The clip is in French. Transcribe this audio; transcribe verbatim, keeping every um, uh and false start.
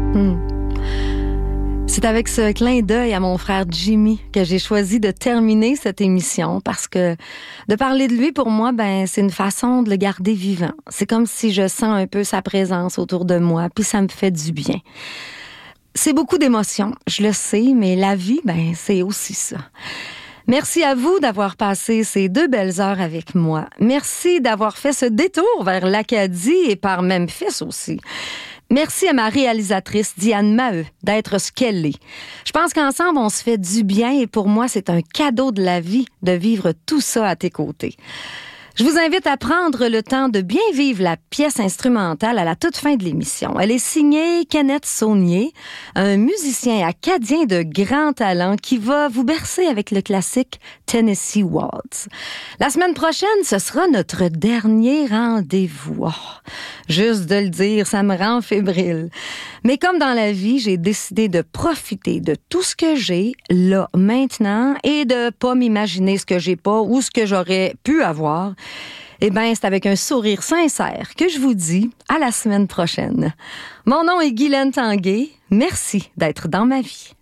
Hmm. C'est avec ce clin d'œil à mon frère Jimmy que j'ai choisi de terminer cette émission parce que de parler de lui, pour moi, ben c'est une façon de le garder vivant. C'est comme si je sens un peu sa présence autour de moi, puis ça me fait du bien. C'est beaucoup d'émotions, je le sais, mais la vie, ben c'est aussi ça. Merci à vous d'avoir passé ces deux belles heures avec moi. Merci d'avoir fait ce détour vers l'Acadie et par Memphis aussi. Merci à ma réalisatrice Diane Maheu d'être ce qu'elle est. Je pense qu'ensemble, on se fait du bien et pour moi, c'est un cadeau de la vie de vivre tout ça à tes côtés. Je vous invite à prendre le temps de bien vivre la pièce instrumentale à la toute fin de l'émission. Elle est signée Kenneth Saunier, un musicien acadien de grand talent qui va vous bercer avec le classique Tennessee Waltz. La semaine prochaine, ce sera notre dernier rendez-vous. Oh, juste de le dire, ça me rend fébrile. Mais comme dans la vie, j'ai décidé de profiter de tout ce que j'ai là, maintenant, et de pas m'imaginer ce que j'ai pas ou ce que j'aurais pu avoir. Eh bien, c'est avec un sourire sincère que je vous dis à la semaine prochaine. Mon nom est Guylaine Tanguay. Merci d'être dans ma vie.